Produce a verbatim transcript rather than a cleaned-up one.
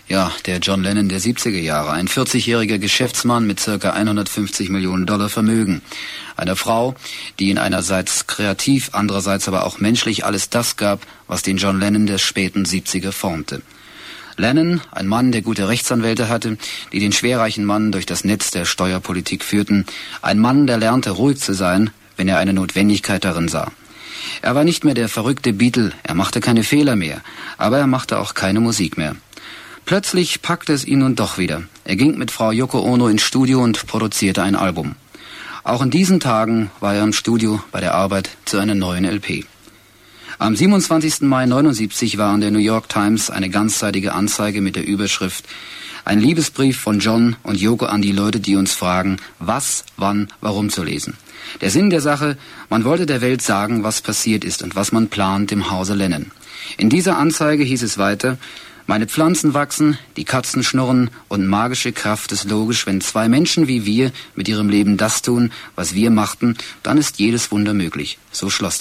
Ja, der John Lennon der siebziger Jahre, ein vierzigjähriger Geschäftsmann mit circa hundertfünfzig Millionen Dollar Vermögen. Eine Frau, die ihn einerseits kreativ, andererseits aber auch menschlich alles das gab, was den John Lennon der späten siebziger formte. Lennon, ein Mann, der gute Rechtsanwälte hatte, die den schwerreichen Mann durch das Netz der Steuerpolitik führten. Ein Mann, der lernte, ruhig zu sein, wenn er eine Notwendigkeit darin sah. Er war nicht mehr der verrückte Beatle, er machte keine Fehler mehr, aber er machte auch keine Musik mehr. Plötzlich packte es ihn nun doch wieder. Er ging mit Frau Yoko Ono ins Studio und produzierte ein Album. Auch in diesen Tagen war er im Studio bei der Arbeit zu einer neuen L P. Am siebenundzwanzigsten Mai neunundsiebzig war in der New York Times eine ganzseitige Anzeige mit der Überschrift „Ein Liebesbrief von John und Yoko an die Leute, die uns fragen, was, wann, warum zu lesen." Der Sinn der Sache: Man wollte der Welt sagen, was passiert ist und was man plant im Hause Lennon. In dieser Anzeige hieß es weiter: Meine Pflanzen wachsen, die Katzen schnurren und magische Kraft ist logisch. Wenn zwei Menschen wie wir mit ihrem Leben das tun, was wir machten, dann ist jedes Wunder möglich. So schloss